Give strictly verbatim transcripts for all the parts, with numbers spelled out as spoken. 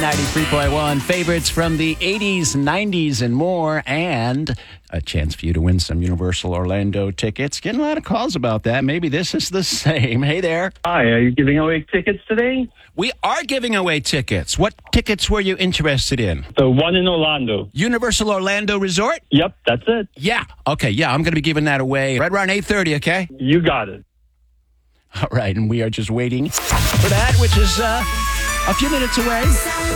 ninety-three point one. Favorites from the eighties, nineties, and more. And a chance for you to win some Universal Orlando tickets. Getting a lot of calls about that. Maybe this is the same. Hey there. Hi, are you giving away tickets today? We are giving away tickets. What tickets were you interested in? The one in Orlando. Universal Orlando Resort? Yep, that's it. Yeah. Okay, yeah, I'm going to be giving that away right around eight thirty, okay? You got it. All right, and we are just waiting for that, which is uh, a few minutes away.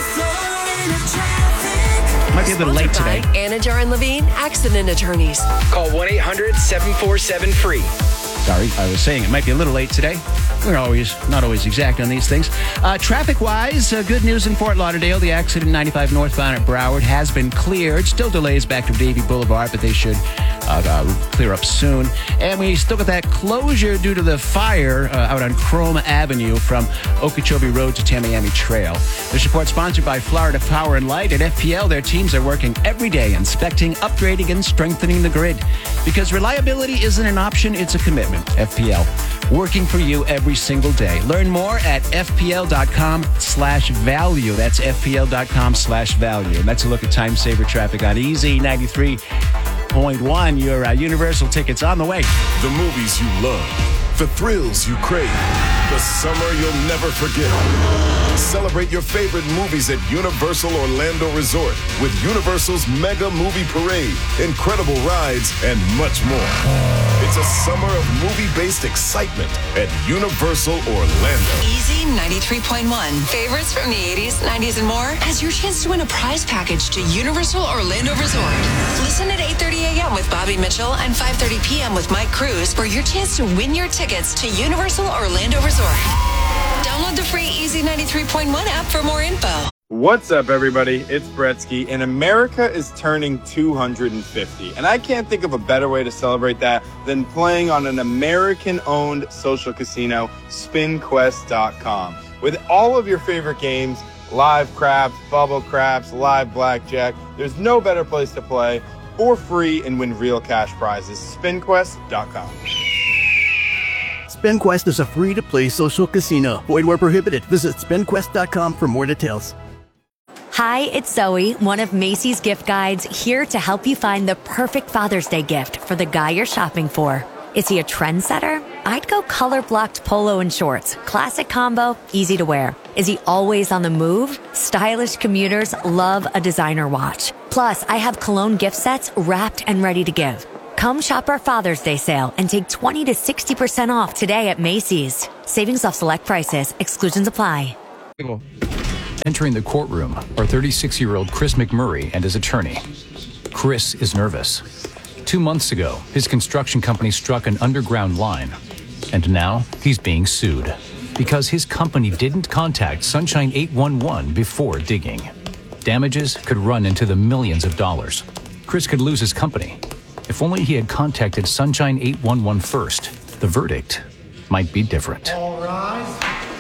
Might be a little late today. Anajar and Levine, Accident Attorneys. Call one eight hundred seven four seven free. Sorry, I was saying it might be a little late today. We're always not always exact on these things. Uh, traffic-wise, uh, good news in Fort Lauderdale. The accident ninety-five northbound at Broward has been cleared. Still delays back to Davie Boulevard, but they should uh, uh, clear up soon. And we still got that closure due to the fire uh, out on Chrome Avenue from Okeechobee Road to Tamiami Trail. This report sponsored by Florida Power and Light. At F P L, their teams are working every day inspecting, upgrading, and strengthening the grid. Because reliability isn't an option, it's a commitment. F P L, working for you every single day. Learn more at fpl.com slash value. That's fpl.com slash value. And that's a look at time saver traffic on Easy ninety-three point one. Your uh, Universal tickets on the way. The movies you love, the thrills you crave, the summer you'll never forget. Celebrate your favorite movies at Universal Orlando Resort with Universal's Mega Movie Parade, incredible rides, and much more. It's a summer of movie-based excitement at Universal Orlando. Easy ninety-three point one. Favorites from the eighties, nineties, and more has your chance to win a prize package to Universal Orlando Resort. Listen at eight thirty a.m. with Bobby Mitchell and five thirty p.m. with Mike Cruz for your chance to win your tickets to Universal Orlando Resort. Download the free Easy ninety-three point one app for more info. What's up, everybody? It's Bretsky, and America is turning two hundred fifty. And I can't think of a better way to celebrate that than playing on an American-owned social casino, spin quest dot com. With all of your favorite games, live craps, bubble craps, live blackjack, there's no better place to play for free and win real cash prizes. spin quest dot com. SpinQuest is a free-to-play social casino. Void where prohibited. Visit spin quest dot com for more details. Hi, it's Zoe, one of Macy's gift guides, here to help you find the perfect Father's Day gift for the guy you're shopping for. Is he a trendsetter? I'd go color-blocked polo and shorts. Classic combo, easy to wear. Is he always on the move? Stylish commuters love a designer watch. Plus, I have cologne gift sets wrapped and ready to give. Come shop our Father's Day sale and take twenty to sixty percent off today at Macy's. Savings off select prices. Exclusions apply. Entering the courtroom are thirty-six-year-old Chris McMurray and his attorney. Chris is nervous. Two months ago, his construction company struck an underground line, and now he's being sued because his company didn't contact Sunshine eight one one before digging. Damages could run into the millions of dollars. Chris could lose his company. If only he had contacted Sunshine eight one one first, the verdict might be different. All rise.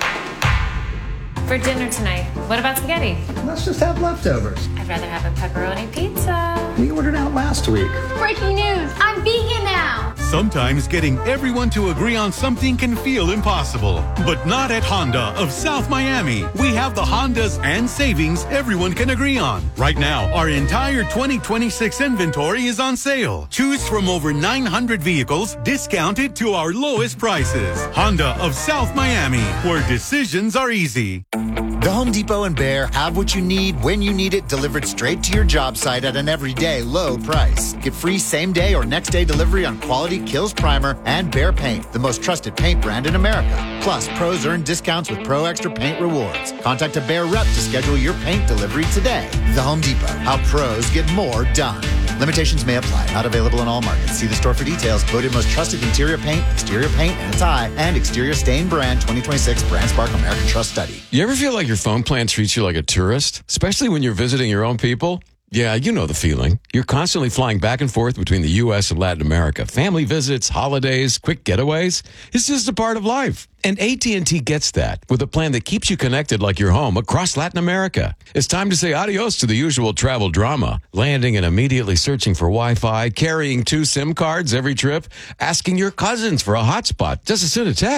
For dinner tonight, what about spaghetti? Let's just have leftovers. I'd rather have a pepperoni pizza. We ordered out last week. Breaking news, I'm vegan now. Sometimes getting everyone to agree on something can feel impossible, but not at Honda of South Miami. We have the Hondas and savings everyone can agree on. Right now, our entire twenty twenty-six inventory is on sale. Choose from over nine hundred vehicles discounted to our lowest prices. Honda of South Miami, where decisions are easy. The Home Depot and Behr have what you need when you need it, delivered straight to your job site at an everyday low price. Get free same day or next day delivery on Quality Kills Primer and Behr Paint, the most trusted paint brand in America. Plus, pros earn discounts with Pro Extra Paint rewards. Contact a Behr rep to schedule your paint delivery today. The Home Depot, how pros get more done. Limitations may apply. Not available in all markets. See the store for details. Voted most trusted interior paint, exterior paint, and a tie, and exterior stain brand twenty twenty-six Brand Spark American Trust Study. You ever feel like your phone plan treats you like a tourist, especially when you're visiting your own people? Yeah, you know the feeling. You're constantly flying back and forth between the U S and Latin America. Family visits, holidays, quick getaways. It's just a part of life. And A T and T gets that with a plan that keeps you connected like you're home across Latin America. It's time to say adios to the usual travel drama. Landing and immediately searching for Wi-Fi, carrying two SIM cards every trip, asking your cousins for a hotspot just to send a text.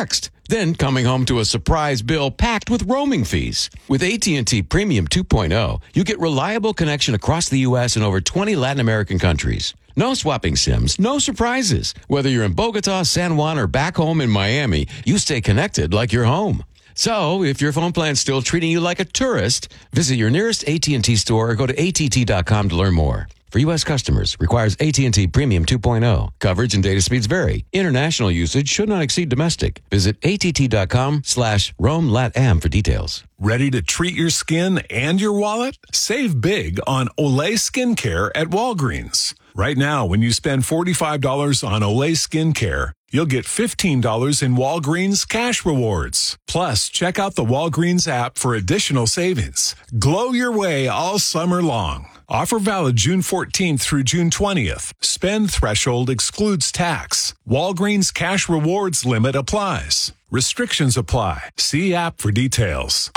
then coming home to a surprise bill packed with roaming fees. With A T and T Premium two point oh, you get reliable connection across the U S and over twenty Latin American countries. No swapping SIMs, no surprises. Whether you're in Bogota, San Juan, or back home in Miami, you stay connected like you're home. So, if your phone plan's still treating you like a tourist, visit your nearest A T and T store or go to A T T dot com to learn more. For U S customers, requires A T and T Premium two point oh. Coverage and data speeds vary. International usage should not exceed domestic. Visit A T T dot com slash Roam LatAm for details. Ready to treat your skin and your wallet? Save big on Olay Skincare at Walgreens. Right now, when you spend forty-five dollars on Olay Skincare, you'll get fifteen dollars in Walgreens cash rewards. Plus, check out the Walgreens app for additional savings. Glow your way all summer long. Offer valid June fourteenth through June twentieth. Spend threshold excludes tax. Walgreens cash rewards limit applies. Restrictions apply. See app for details.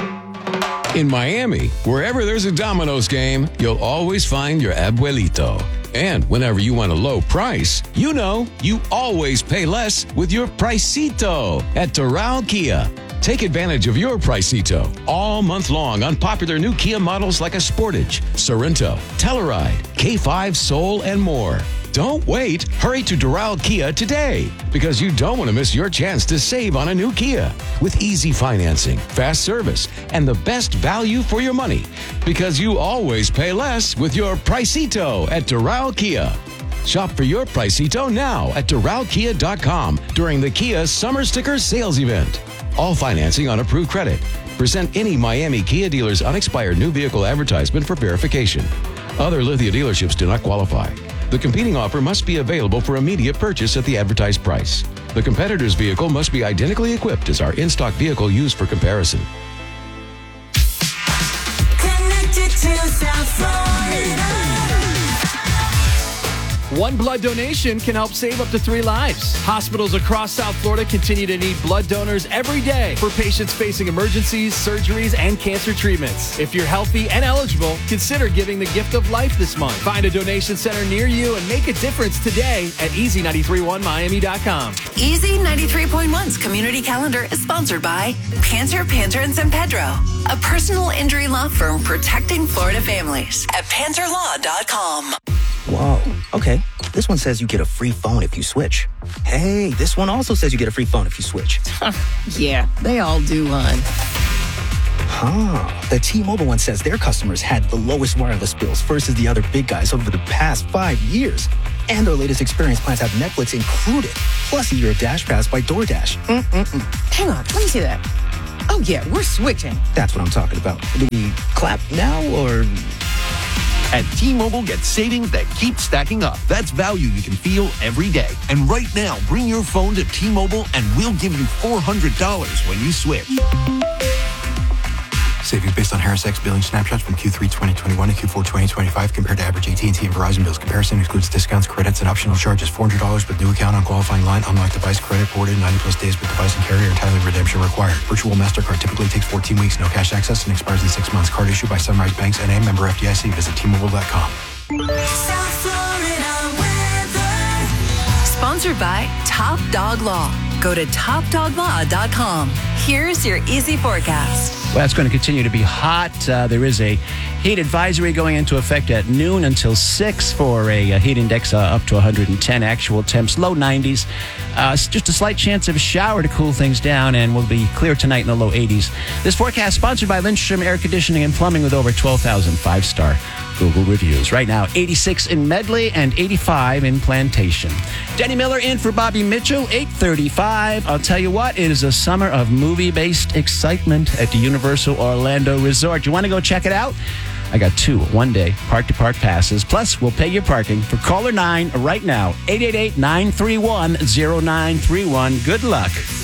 In Miami, wherever there's a Domino's game, you'll always find your abuelito. And whenever you want a low price, you know you always pay less with your Pricito at Doral Kia. Take advantage of your Pricito all month long on popular new Kia models like a Sportage, Sorento, Telluride, K five Soul, and more. Don't wait. Hurry to Doral Kia today because you don't want to miss your chance to save on a new Kia with easy financing, fast service, and the best value for your money because you always pay less with your Pricito at Doral Kia. Shop for your Pricito now at Doral Kia dot com during the Kia Summer Sticker Sales Event. All financing on approved credit. Present any Miami Kia dealer's unexpired new vehicle advertisement for verification. Other Lithia dealerships do not qualify. The competing offer must be available for immediate purchase at the advertised price. The competitor's vehicle must be identically equipped as our in-stock vehicle used for comparison. Connected to South Florida. One blood donation can help save up to three lives. Hospitals across South Florida continue to need blood donors every day for patients facing emergencies, surgeries, and cancer treatments. If you're healthy and eligible, consider giving the gift of life this month. Find a donation center near you and make a difference today at easy nine three one miami dot com. Easy ninety-three point one's community calendar is sponsored by Panter, Panter and San Pedro, a personal injury law firm protecting Florida families at panter law dot com. Whoa, okay. This one says you get a free phone if you switch. Hey, this one also says you get a free phone if you switch. Yeah, they all do, hon. Huh. The T-Mobile one says their customers had the lowest wireless bills versus the other big guys over the past five years. And their latest experience plans have Netflix included, plus a year of Dash Pass by DoorDash. Mm-mm-mm. Hang on, let me see that. Oh, yeah, we're switching. That's what I'm talking about. Do we clap now or... At T-Mobile, get savings that keep stacking up. That's value you can feel every day. And right now, bring your phone to T-Mobile and we'll give you four hundred dollars when you switch. Savings based on Harris X billing snapshots from Q three twenty twenty-one to Q four twenty twenty-five compared to average A T and T and Verizon bills. Comparison excludes discounts, credits, and optional charges. four hundred dollars with new account on qualifying line. Unlock device credit boarded ninety plus days with device and carrier. Entirely redemption required. Virtual MasterCard typically takes fourteen weeks. No cash access and expires in six months. Card issued by Sunrise Banks N A, member F D I C. Visit T Mobile dot com. South Florida weather. Sponsored by Top Dog Law. Go to top dog law dot com. Here's your easy forecast. Well, it's going to continue to be hot. Uh, there is a heat advisory going into effect at noon until six for a, a heat index uh, up to one hundred ten. Actual temps, low nineties. Uh, it's just a slight chance of a shower to cool things down, and will be clear tonight in the low eighties. This forecast sponsored by Lindstrom Air Conditioning and Plumbing with over twelve thousand five-star Google reviews. Right now, eighty-six in Medley and eighty-five in Plantation. Denny Miller in for Bobby Mitchell, eight thirty-five. I'll tell you what, it is a summer of movie-based excitement at the Universal Orlando Resort. You want to go check it out? I got two one-day park-to-park passes. Plus, we'll pay your parking for caller nine right now, eight eight eight, nine three one, zero nine three one. Good luck.